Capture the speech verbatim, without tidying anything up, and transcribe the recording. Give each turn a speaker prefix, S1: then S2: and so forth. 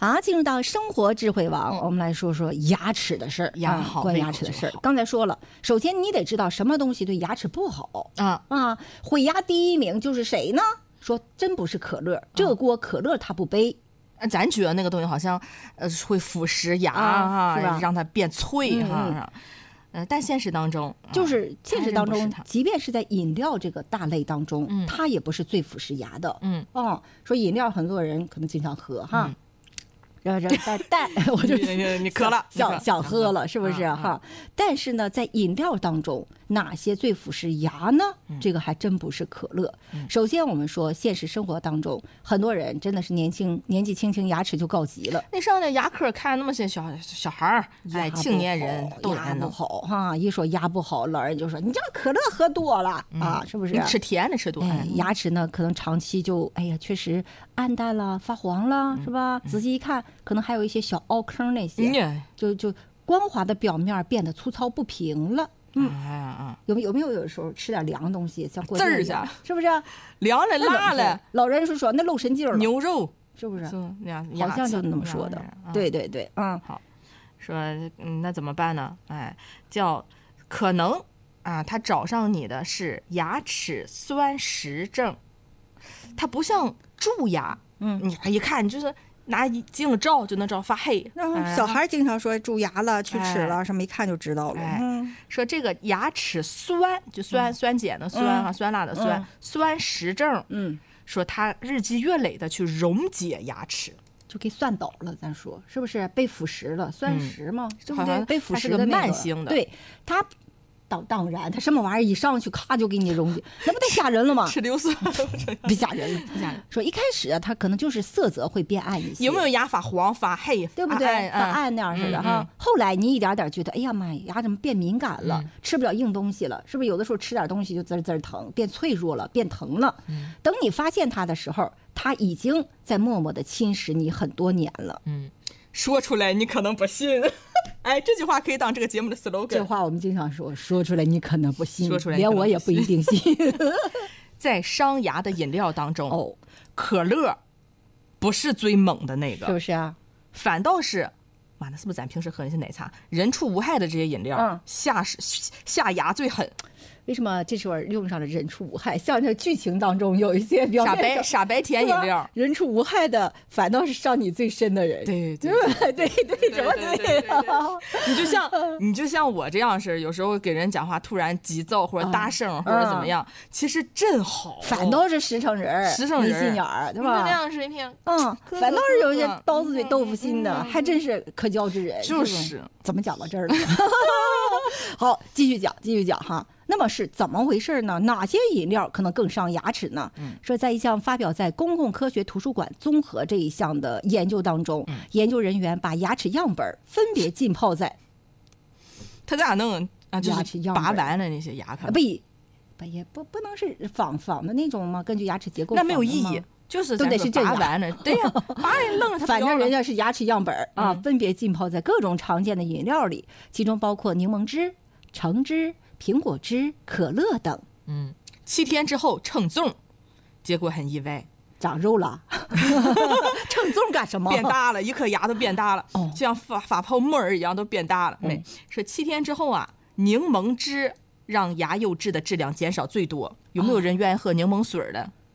S1: 好，进入到生活智慧网，嗯、我们来说说牙齿的事儿。
S2: 牙好，
S1: 关于牙齿的事儿。刚才说了，首先你得知道什么东西对牙齿不好啊啊！毁牙第一名就是谁呢？说真不是可乐，这锅可乐它不背。
S2: 嗯、咱觉得那个东西好像呃会腐蚀牙哈、啊，是吧？让它变脆哈。嗯嗯呃，但现实当中，
S1: 就是现实当中，即便是在饮料这个大类当中，
S2: 嗯、
S1: 它也不是最腐蚀牙的。
S2: 嗯，
S1: 哦，说饮料很多人可能经常喝哈。嗯然后但但我就
S2: 你渴了，
S1: 想想喝了，是不是哈？但是呢，在饮料当中，哪些最腐蚀牙呢？这个还真不是可乐。首先，我们说现实生活当中，很多人真的是年轻年纪轻轻牙齿就告急了。
S2: 那上那牙科看那么些小小孩儿，哎，青年人都
S1: 牙不好哈，一说牙不好，老人就说你这可乐喝多了啊，是不是？
S2: 你吃甜的吃多了，
S1: 牙齿呢可能长期就哎呀，确实暗淡了、发黄了，是吧？仔细一看。可能还有一些小凹坑，那些、嗯、就就光滑的表面变得粗糙不平了。嗯，
S2: 啊、
S1: 有没有没有有时候吃点凉东西，像过
S2: 滋儿下，
S1: 是不是？
S2: 凉了辣了，
S1: 老人是说那漏神经了。
S2: 牛肉
S1: 是不是？
S2: 是
S1: 好像就那么说的。
S2: 嗯、
S1: 对对对，嗯，
S2: 好，说嗯那怎么办呢？哎，叫可能啊，他找上你的是牙齿酸蚀症，它不像蛀牙，
S1: 嗯，
S2: 你一看就是。拿镜子照就能照发黑，
S1: 嗯、小孩经常说蛀牙了、龋齿了，什么一看就知道了。
S2: 哎
S1: 嗯、
S2: 说这个牙齿酸，就酸、嗯、酸碱的酸啊，嗯、酸辣的酸，嗯、酸蚀症。
S1: 嗯，
S2: 说它日积月累的去溶解牙齿，
S1: 就给酸倒了。咱说是不是被腐蚀了？酸蚀嘛，对不对？被腐蚀
S2: 的、
S1: 那个
S2: 慢性的，
S1: 对它。当当然，他什么玩意儿一上去，咔就给你溶解，那不太吓人了吗？
S2: 吃硫酸，
S1: 别吓人了，吓人。说一开始啊，它可能就是色泽会变暗一些，
S2: 有没有牙发黄、发黑，
S1: 对不对？发暗那样似的哈。嗯嗯、后来你一点点觉得，哎呀妈呀，牙怎么变敏感了？嗯、吃不了硬东西了，是不是？有的时候吃点东西就滋滋疼，变脆弱了，变疼了。嗯、等你发现它的时候，它已经在默默的侵蚀你很多年了。
S2: 嗯，说出来你可能不信。哎，这句话可以当这个节目的 slogan。
S1: 这话我们经常说，说出来你可能不信，
S2: 说出来
S1: 连我也不一定信。
S2: 在伤牙的饮料当中，哦，可乐不是最猛的那个，
S1: 是不是啊？
S2: 反倒是，哇，那是不是咱平时喝那些奶茶，人畜无害的这些饮料，嗯，下下牙最狠。
S1: 为什么这时候用上了人畜无害？像这剧情当中有一些表
S2: 傻白傻白甜饮料，
S1: 人畜无害的反倒是伤你最深的人。
S2: 对对
S1: 对对对，怎么对？
S2: 你就像你就像我这样是，有时候给人讲话突然急躁或者大声、嗯、或者怎么样，嗯、其实真好，
S1: 反倒是实诚人，
S2: 实诚人，
S1: 没心眼儿，对吧？
S2: 那样水平，
S1: 嗯，反倒是有些刀子嘴豆腐心的，嗯、还真是可交之人。
S2: 就是，
S1: 怎么讲到这儿了？好，继续讲，继续讲哈。那么是怎么回事呢？哪些饮料可能更伤牙齿呢？嗯、说在一项发表在公共科学图书馆综合这一项的研究当中，嗯、研究人员把牙齿样本分别浸泡在，
S2: 他咋弄啊？就是拔完了那些牙看、
S1: 啊、不不也不不能是仿仿的那种吗？根据牙齿结构，
S2: 那没有意义。就是
S1: 都得是
S2: 拔完了，对呀，拔人愣了，
S1: 反正人家是牙齿样本啊，嗯、分别浸泡在各种常见的饮料里，其中包括柠檬汁、橙汁、苹果汁、可乐等。
S2: 嗯，七天之后称重，结果很意外，
S1: 长肉了。称重干什么？
S2: 变大了，一颗牙都变大了，哦、就像发发泡沫儿一样都变大了。没、嗯，说七天之后啊，柠檬汁让牙釉质的质量减少最多。有没有人愿意喝柠檬水的？